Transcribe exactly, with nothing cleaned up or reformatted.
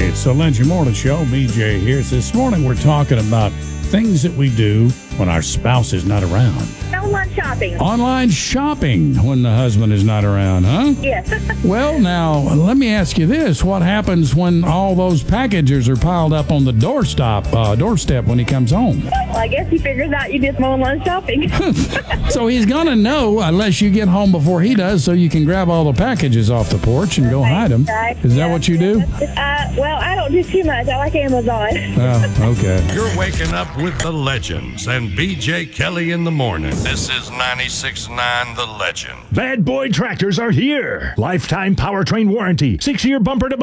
It's the Lindsay Morning Show. B J here. This morning we're talking about things that we do when our spouse is not around. Online shopping. Online shopping when the husband is not around, huh? Yes. Well, now, let me ask you this. What happens when all those packages are piled up on the doorstep, uh, doorstep when he comes home? Well, I guess he figures out you did some online shopping. So he's going to know unless you get home before he does, so you can grab all the packages off the porch and go hide them. Right. Is that Yeah. what you do? Uh, well, I don't do too much. I like Amazon. Oh, okay. You're waking up with the legends and B J Kelly in the morning. This is ninety-six point nine The Legend. Bad Boy Tractors are here. Lifetime powertrain warranty. Six-year bumper to